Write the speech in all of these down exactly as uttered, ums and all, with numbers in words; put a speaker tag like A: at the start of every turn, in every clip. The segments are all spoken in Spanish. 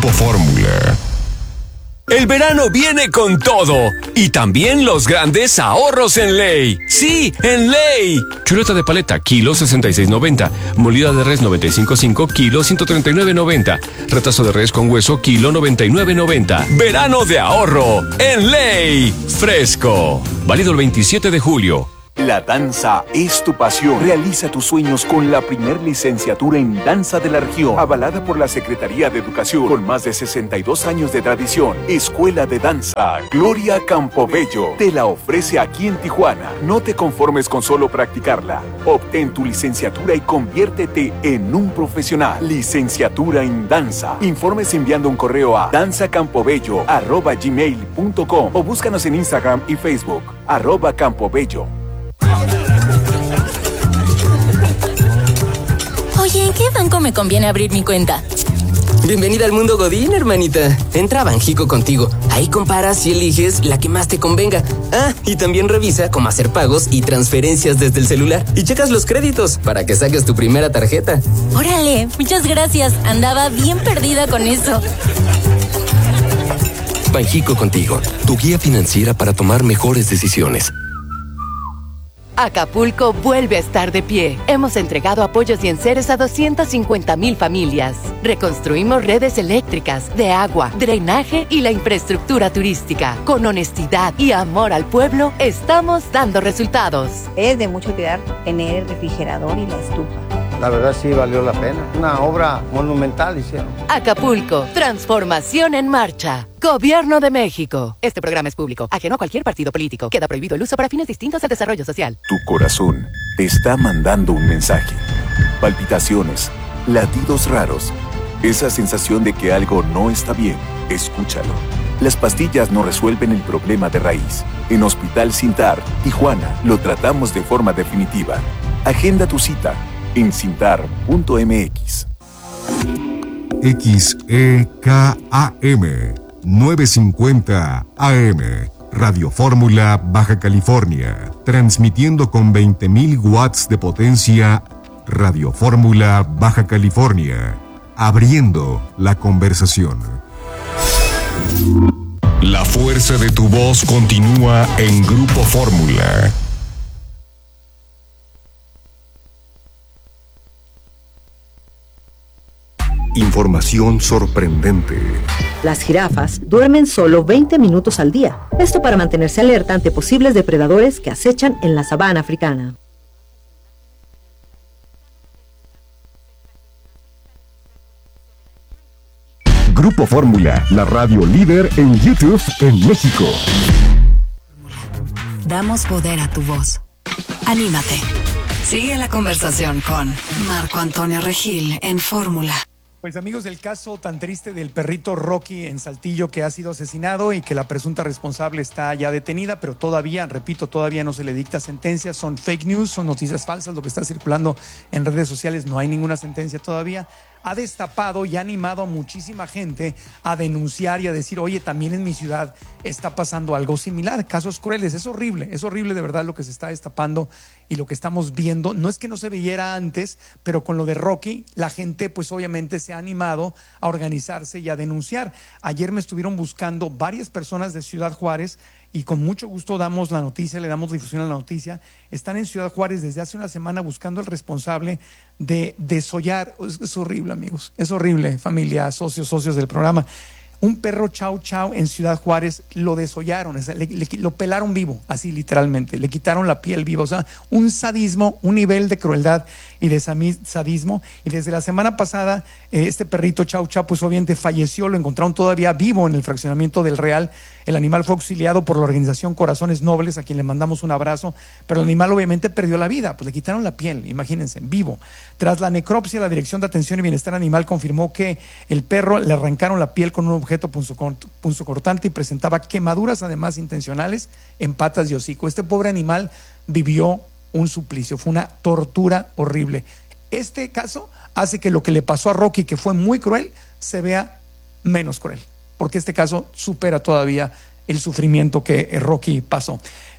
A: Grupo Fórmula.
B: El verano viene con todo y también los grandes ahorros en Ley. Sí, en Ley. Chuleta de paleta, kilo sesenta y seis noventa. Molida de res noventa y cinco punto cinco, kilo ciento treinta y nueve noventa. Retazo de res con hueso, kilo noventa y nueve noventa. Verano de ahorro en Ley. Fresco. Válido el veintisiete de julio.
C: La danza es tu pasión. Realiza tus sueños con la primer licenciatura en danza de la región, avalada por la Secretaría de Educación, con más de sesenta y dos años de tradición. Escuela de Danza Gloria Campobello te la ofrece aquí en Tijuana. No te conformes con solo practicarla. Obtén tu licenciatura y conviértete en un profesional. Licenciatura en danza. Informes enviando un correo a danzacampobello arroba gmail punto com o búscanos en Instagram y Facebook arroba campobello.
D: Oye, ¿en qué banco me conviene abrir mi cuenta?
E: Bienvenida al mundo Godín, hermanita. Entra a Banjico Contigo. Ahí comparas y eliges la que más te convenga. Ah, y también revisa cómo hacer pagos y transferencias desde el celular. Y checas los créditos para que saques tu primera tarjeta.
D: Órale, muchas gracias. Andaba bien perdida con eso.
F: Banjico Contigo, tu guía financiera para tomar mejores decisiones.
G: Acapulco vuelve a estar de pie. Hemos entregado apoyos y enseres a doscientas cincuenta mil familias. Reconstruimos redes eléctricas, de agua, drenaje y la infraestructura turística. Con honestidad y amor al pueblo, estamos dando resultados.
H: Es de mucho cuidar tener el refrigerador y la estufa.
I: La verdad sí valió la pena. Una obra monumental hicieron.
G: Acapulco, transformación en marcha. Gobierno de México. Este programa es público, ajeno a cualquier partido político. Queda prohibido el uso para fines distintos del desarrollo social.
C: Tu corazón te está mandando un mensaje. Palpitaciones, latidos raros, esa sensación de que algo no está bien. Escúchalo. Las pastillas no resuelven el problema de raíz. En Hospital Sintar, Tijuana, lo tratamos de forma definitiva. Agenda tu cita en cintar punto m x.
A: X E K A M novecientos cincuenta A M, Radio Fórmula, Baja California, transmitiendo con veinte mil watts de potencia. Radio Fórmula, Baja California, abriendo la conversación. La fuerza de tu voz continúa en Grupo Fórmula. Información sorprendente.
J: Las jirafas duermen solo veinte minutos al día. Esto para mantenerse alerta ante posibles depredadores que acechan en la sabana africana.
A: Grupo Fórmula, la radio líder en YouTube en México.
K: Damos poder a tu voz. Anímate. Sigue la conversación con Marco Antonio Regil en Fórmula.
L: Pues amigos, del caso tan triste del perrito Rocky en Saltillo, que ha sido asesinado y que la presunta responsable está ya detenida, pero todavía, repito, todavía no se le dicta sentencia. Son fake news, son noticias falsas lo que está circulando en redes sociales, no hay ninguna sentencia todavía. Ha destapado y ha animado a muchísima gente a denunciar y a decir, oye, también en mi ciudad está pasando algo similar, casos crueles. Es horrible, es horrible de verdad lo que se está destapando y lo que estamos viendo. No es que no se viera antes, pero con lo de Rocky, la gente pues obviamente se ha animado a organizarse y a denunciar. Ayer me estuvieron buscando varias personas de Ciudad Juárez y con mucho gusto damos la noticia, le damos difusión a la noticia. Están en Ciudad Juárez desde hace una semana buscando al responsable de desollar. Es, es horrible, amigos, es horrible, familia, socios, socios del programa. Un perro Chow Chow en Ciudad Juárez lo desollaron, o sea, le, le, lo pelaron vivo, así literalmente, le quitaron la piel viva, o sea, un sadismo, un nivel de crueldad y de sadismo. Y desde la semana pasada, eh, este perrito Chow Chow, pues obviamente falleció, lo encontraron todavía vivo en el fraccionamiento del Real. El animal fue auxiliado por la organización Corazones Nobles, a quien le mandamos un abrazo, pero el animal obviamente perdió la vida, pues le quitaron la piel, imagínense, vivo. Tras la necropsia, la Dirección de Atención y Bienestar Animal confirmó que el perro le arrancaron la piel con un objeto punzocortante y presentaba quemaduras además intencionales en patas y hocico. Este pobre animal vivió un suplicio, fue una tortura horrible. Este caso hace que lo que le pasó a Rocky, que fue muy cruel, se vea menos cruel, porque este caso supera todavía el sufrimiento que Rocky pasó.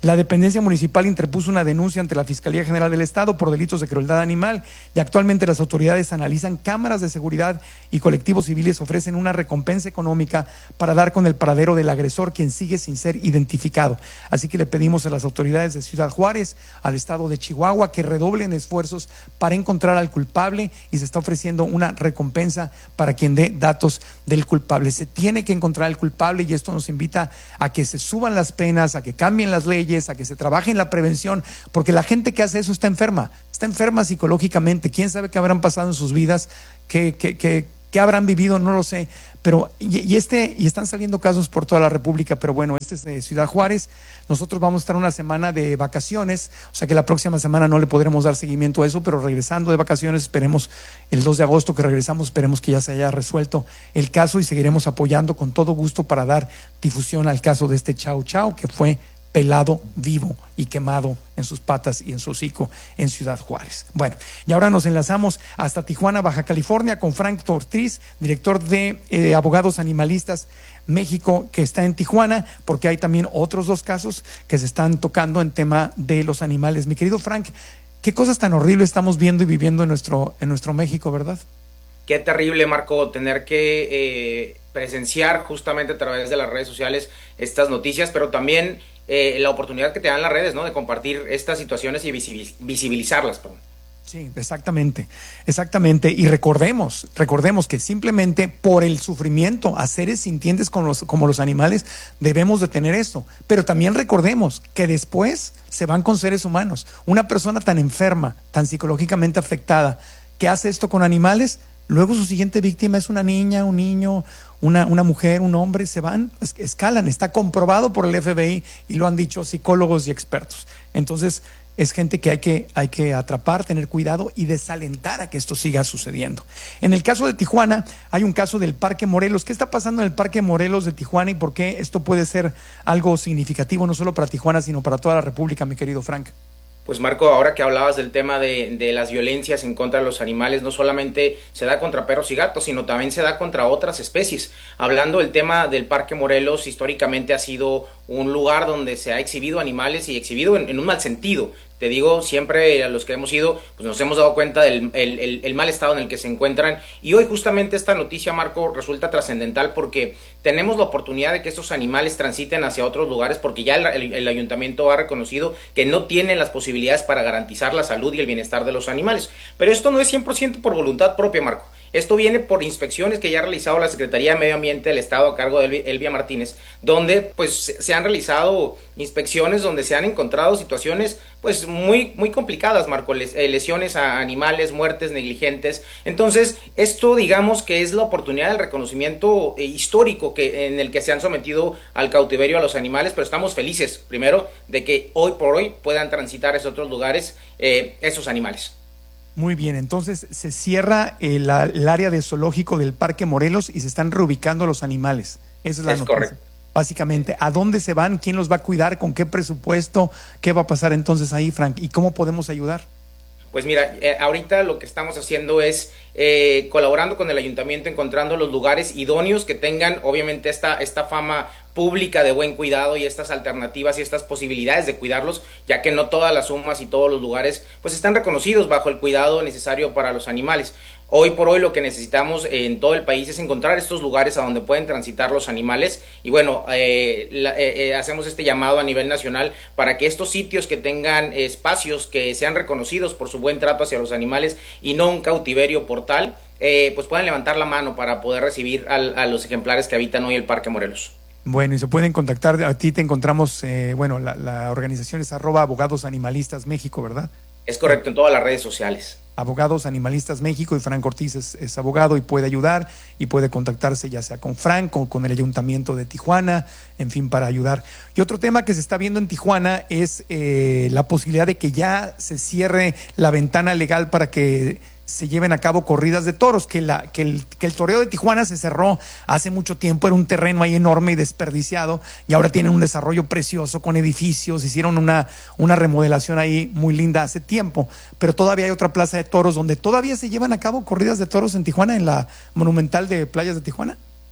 L: La dependencia municipal interpuso una denuncia ante la Fiscalía General del Estado por delitos de crueldad animal y actualmente las autoridades analizan cámaras de seguridad y colectivos civiles ofrecen una recompensa económica para dar con el paradero del agresor, quien sigue sin ser identificado. Así que le pedimos a las autoridades de Ciudad Juárez, al estado de Chihuahua, que redoblen esfuerzos para encontrar al culpable y se está ofreciendo una recompensa para quien dé datos del culpable. Se tiene que encontrar al culpable y esto nos invita a que se suban las penas, a que cambien las leyes, a que se trabaje en la prevención, porque la gente que hace eso está enferma, está enferma psicológicamente. ¿Quién sabe qué habrán pasado en sus vidas? ¿Qué, qué, qué, qué habrán vivido? No lo sé. Pero, y, y, este, y están saliendo casos por toda la República, pero bueno, este es de Ciudad Juárez. Nosotros vamos a estar una semana de vacaciones, o sea que la próxima semana no le podremos dar seguimiento a eso, pero regresando de vacaciones, esperemos el dos de agosto que regresamos, esperemos que ya se haya resuelto el caso y seguiremos apoyando con todo gusto para dar difusión al caso de este Chau Chau, que fue pelado vivo y quemado en sus patas y en su hocico en Ciudad Juárez. Bueno, y ahora nos enlazamos hasta Tijuana, Baja California, con Frank Ortiz, director de eh, Abogados Animalistas México, que está en Tijuana, porque hay también otros dos casos que se están tocando en tema de los animales. Mi querido Frank, qué cosas tan horribles estamos viendo y viviendo en nuestro, en nuestro México, ¿verdad?
M: Qué terrible, Marco, tener que eh, presenciar justamente a través de las redes sociales estas noticias, pero también Eh, la oportunidad que te dan las redes, ¿no? De compartir estas situaciones y visibilizarlas, perdón.
L: Sí, exactamente, exactamente. Y recordemos, recordemos que simplemente por el sufrimiento a seres sintientes como los, como los animales debemos de tener esto. Pero también recordemos que después se van con seres humanos. Una persona tan enferma, tan psicológicamente afectada, que hace esto con animales, luego su siguiente víctima es una niña, un niño, una, una mujer, un hombre, se van, escalan, está comprobado por el F B I y lo han dicho psicólogos y expertos. Entonces, es gente que hay que, hay que atrapar, tener cuidado y desalentar a que esto siga sucediendo. En el caso de Tijuana, hay un caso del Parque Morelos. ¿Qué está pasando en el Parque Morelos de Tijuana y por qué esto puede ser algo significativo, no solo para Tijuana, sino para toda la República, mi querido Frank?
M: Pues Marco, ahora que hablabas del tema de, de las violencias en contra de los animales, no solamente se da contra perros y gatos, sino también se da contra otras especies. Hablando del tema del Parque Morelos, históricamente ha sido un lugar donde se ha exhibido animales y exhibido en, en un mal sentido. Te digo, siempre a los que hemos ido, pues nos hemos dado cuenta del el, el, el mal estado en el que se encuentran. Y hoy justamente esta noticia, Marco, resulta trascendental porque tenemos la oportunidad de que estos animales transiten hacia otros lugares porque ya el, el, el ayuntamiento ha reconocido que no tienen las posibilidades para garantizar la salud y el bienestar de los animales. Pero esto no es cien por ciento por voluntad propia, Marco. Esto viene por inspecciones que ya ha realizado la Secretaría de Medio Ambiente del Estado a cargo de Elvia Martínez, donde pues se han realizado inspecciones donde se han encontrado situaciones pues muy, muy complicadas, Marco, Les, eh, lesiones a animales, muertes negligentes. Entonces, esto digamos que es la oportunidad del reconocimiento eh, histórico que, en el que se han sometido al cautiverio a los animales, pero estamos felices, primero, de que hoy por hoy puedan transitar a esos otros lugares eh, esos animales.
L: Muy bien, entonces se cierra el, el área de zoológico del Parque Morelos y se están reubicando los animales. Esa es la
M: es
L: noticia.
M: Correcto.
L: Básicamente, ¿a dónde se van? ¿Quién los va a cuidar? ¿Con qué presupuesto? ¿Qué va a pasar entonces ahí, Frank? ¿Y cómo podemos ayudar?
M: Pues mira, eh, ahorita lo que estamos haciendo es eh, colaborando con el ayuntamiento, encontrando los lugares idóneos que tengan obviamente esta, esta fama pública de buen cuidado y estas alternativas y estas posibilidades de cuidarlos, ya que no todas las sumas y todos los lugares pues están reconocidos bajo el cuidado necesario para los animales. Hoy por hoy lo que necesitamos en todo el país es encontrar estos lugares a donde pueden transitar los animales y bueno, eh, la, eh, eh, hacemos este llamado a nivel nacional para que estos sitios que tengan eh, espacios que sean reconocidos por su buen trato hacia los animales y no un cautiverio por tal, eh, pues puedan levantar la mano para poder recibir al, a los ejemplares que habitan hoy el Parque Morelos.
L: Bueno, y se pueden contactar, a ti te encontramos, eh, bueno, la, la organización es arroba Abogados Animalistas México, ¿verdad?
M: Es correcto, en todas las redes sociales.
L: Abogados Animalistas México y Frank Ortiz es, es abogado y puede ayudar y puede contactarse ya sea con Frank o con el Ayuntamiento de Tijuana, en fin, para ayudar. Y otro tema que se está viendo en Tijuana es eh, la posibilidad de que ya se cierre la ventana legal para que se lleven a cabo corridas de toros, que, la, que, el, que el toreo de Tijuana se cerró hace mucho tiempo, era un terreno ahí enorme y desperdiciado, y ahora tienen un desarrollo precioso con edificios, hicieron una, una remodelación ahí muy linda hace tiempo, pero todavía hay otra plaza de toros donde todavía se llevan a cabo corridas de toros en Tijuana, en la Monumental de Playas de Tijuana.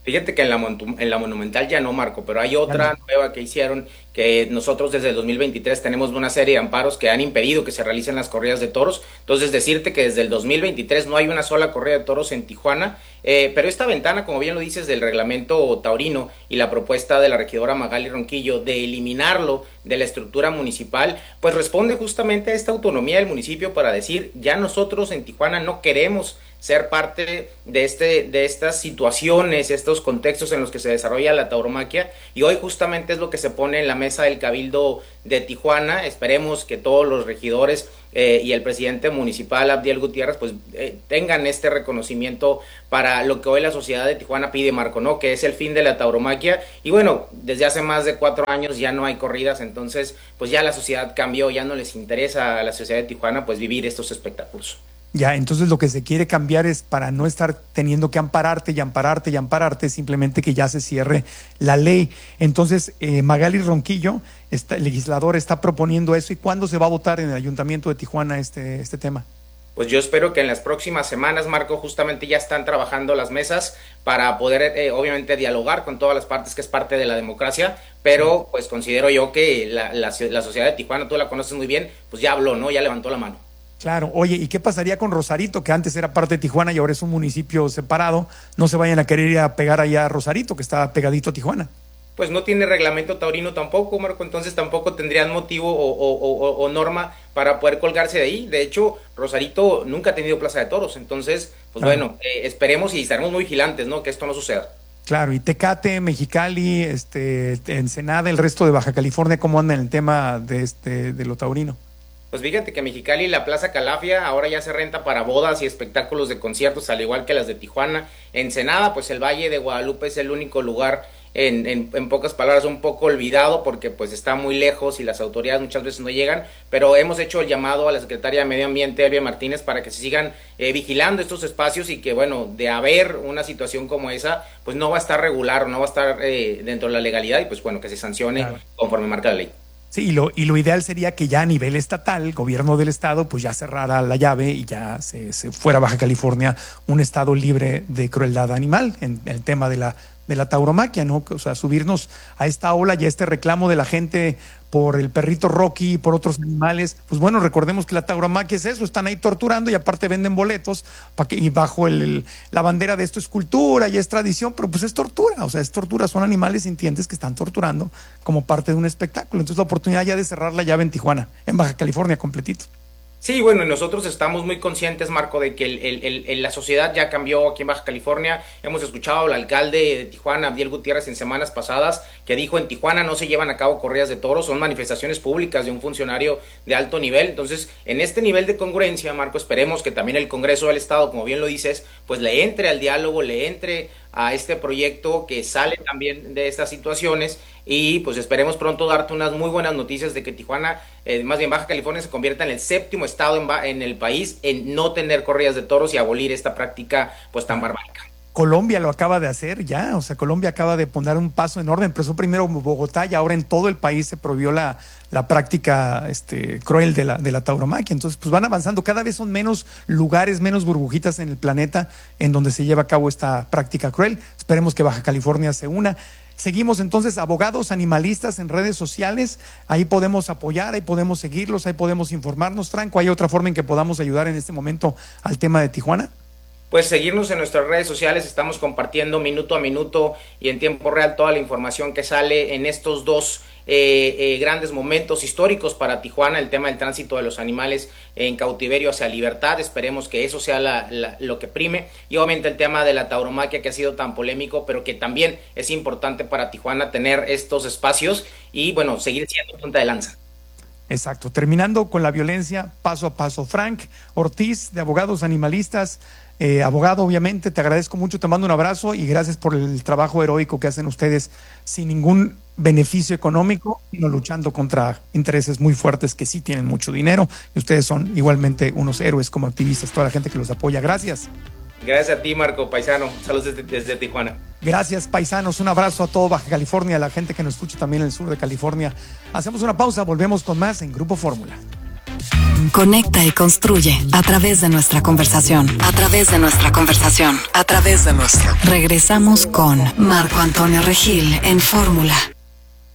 M: Fíjate que en la, en la Monumental ya no, Marco, pero hay otra nueva que hicieron, que nosotros desde el dos mil veintitrés tenemos una serie de amparos que han impedido que se realicen las corridas de toros. Entonces, decirte que desde el dos mil veintitrés no hay una sola corrida de toros en Tijuana, eh, pero esta ventana, como bien lo dices, del reglamento taurino y la propuesta de la regidora Magali Ronquillo de eliminarlo de la estructura municipal, pues responde justamente a esta autonomía del municipio para decir, ya nosotros en Tijuana no queremos ser parte de este de estas situaciones, estos contextos en los que se desarrolla la tauromaquia, y hoy justamente es lo que se pone en la mesa del Cabildo de Tijuana. Esperemos que todos los regidores eh, y el presidente municipal, Abdiel Gutiérrez, pues eh, tengan este reconocimiento para lo que hoy la sociedad de Tijuana pide, Marco, ¿no? Que es el fin de la tauromaquia. Y bueno, desde hace más de cuatro años ya no hay corridas, entonces pues ya la sociedad cambió, ya no les interesa a la sociedad de Tijuana pues vivir estos espectáculos.
L: Ya, entonces lo que se quiere cambiar es, para no estar teniendo que ampararte y ampararte y ampararte, simplemente que ya se cierre la ley. Entonces, eh, Magali Ronquillo, está, el legislador, está proponiendo eso. ¿Y cuándo se va a votar en el Ayuntamiento de Tijuana este, este tema?
M: Pues yo espero que en las próximas semanas, Marco, justamente ya están trabajando las mesas para poder, eh, obviamente, dialogar con todas las partes, que es parte de la democracia, pero pues considero yo que la, la, la sociedad de Tijuana, tú la conoces muy bien, pues ya habló, ¿no? Ya levantó la mano.
L: Claro, oye, ¿y qué pasaría con Rosarito, que antes era parte de Tijuana y ahora es un municipio separado? No se vayan a querer ir a pegar allá a Rosarito, que está pegadito a Tijuana.
M: Pues no tiene reglamento taurino tampoco, Marco, entonces tampoco tendrían motivo o, o, o, o norma para poder colgarse de ahí. De hecho, Rosarito nunca ha tenido plaza de toros, entonces, pues claro. bueno, eh, esperemos y estaremos muy vigilantes, ¿no? Que esto no suceda.
L: Claro, y Tecate, Mexicali, este, Ensenada, el resto de Baja California, ¿cómo anda en el tema de, este, de lo taurino?
M: Pues fíjate que Mexicali, la Plaza Calafia, ahora ya se renta para bodas y espectáculos de conciertos, al igual que las de Tijuana. Ensenada, pues el Valle de Guadalupe es el único lugar, en, en, en pocas palabras, un poco olvidado, porque pues está muy lejos y las autoridades muchas veces no llegan, pero hemos hecho el llamado a la Secretaria de Medio Ambiente, Elvia Martínez, para que se sigan eh, vigilando estos espacios y que, bueno, de haber una situación como esa, pues no va a estar regular, no va a estar eh, dentro de la legalidad y pues bueno, que se sancione claro. conforme marca la ley.
L: Sí, y lo, y lo ideal sería que ya a nivel estatal, el gobierno del estado, pues ya cerrara la llave y ya se, se fuera Baja California un estado libre de crueldad animal en el tema de la, de la tauromaquia, ¿no? O sea, subirnos a esta ola y a este reclamo de la gente por el perrito Rocky y por otros animales. Pues bueno, recordemos que la tauromaquia es eso, están ahí torturando y aparte venden boletos para que, y bajo el, el, la bandera de esto es cultura y es tradición, pero pues es tortura, o sea, es tortura, son animales sintientes que están torturando como parte de un espectáculo. Entonces la oportunidad ya de cerrar la llave en Tijuana, en Baja California completito.
M: Sí, bueno, nosotros estamos muy conscientes, Marco, de que el, el, el, la sociedad ya cambió aquí en Baja California. Hemos escuchado al alcalde de Tijuana, Abdiel Gutiérrez, en semanas pasadas, que dijo en Tijuana no se llevan a cabo corridas de toros, son manifestaciones públicas de un funcionario de alto nivel. Entonces, en este nivel de congruencia, Marco, esperemos que también el Congreso del Estado, como bien lo dices, pues le entre al diálogo, le entre a este proyecto que sale también de estas situaciones y pues esperemos pronto darte unas muy buenas noticias de que Tijuana, eh, más bien Baja California, se convierta en el séptimo estado en, en el país en no tener corridas de toros y abolir esta práctica pues tan barbárica.
L: Colombia lo acaba de hacer ya, o sea, Colombia acaba de poner un paso enorme, empezó primero en Bogotá y ahora en todo el país se prohibió la, la práctica este, cruel de la, de la tauromaquia. Entonces, pues van avanzando, cada vez son menos lugares, menos burbujitas en el planeta en donde se lleva a cabo esta práctica cruel. Esperemos que Baja California se una. Seguimos entonces, abogados animalistas en redes sociales, ahí podemos apoyar, ahí podemos seguirlos, ahí podemos informarnos. Franco, ¿hay otra forma en que podamos ayudar en este momento al tema de Tijuana?
M: Pues seguirnos en nuestras redes sociales, estamos compartiendo minuto a minuto y en tiempo real toda la información que sale en estos dos eh, eh, grandes momentos históricos para Tijuana, el tema del tránsito de los animales en cautiverio hacia libertad. Esperemos que eso sea la, la, lo que prime, y obviamente el tema de la tauromaquia, que ha sido tan polémico, pero que también es importante para Tijuana tener estos espacios y bueno, seguir siendo punta de lanza.
L: Exacto, terminando con la violencia paso a paso. Frank Ortiz, de Abogados Animalistas, eh, abogado, obviamente, te agradezco mucho, te mando un abrazo y gracias por el trabajo heroico que hacen ustedes sin ningún beneficio económico, sino luchando contra intereses muy fuertes que sí tienen mucho dinero, y ustedes son igualmente unos héroes como activistas, toda la gente que los apoya. Gracias.
M: Gracias a ti, Marco, paisano. Saludos desde, desde Tijuana.
L: Gracias, paisanos. Un abrazo a todo Baja California, a la gente que nos escucha también en el sur de California. Hacemos una pausa, volvemos con más en Grupo Fórmula.
K: Conecta y construye a través de nuestra conversación. A través de nuestra conversación. A través de nuestra. Regresamos con Marco Antonio Regil en Fórmula.